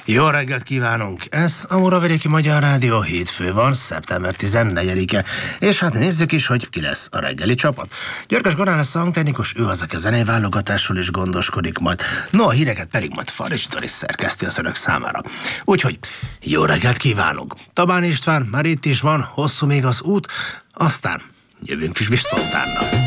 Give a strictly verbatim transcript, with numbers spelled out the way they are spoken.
Jó reggelt kívánunk! Ez a Muravidéki Magyar Rádió, hétfő van, szeptember tizennegyedike, és hát nézzük is, hogy ki lesz a reggeli csapat. Györkös Gorán lesz a hangtechnikus, ő az, aki a zenei válogatásról is gondoskodik majd. No, a híreket pedig majd Farics Doris szerkeszti az önök számára. Úgyhogy jó reggelt kívánunk! Tabán István már itt is van, hosszú még az út, aztán jövünk is vissza utána.